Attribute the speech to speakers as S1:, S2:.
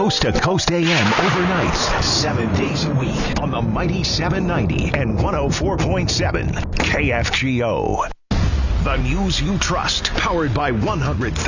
S1: Coast to Coast AM overnights, 7 days a week on the mighty 790 and 104.7 KFGO. The news you trust, powered by 100,000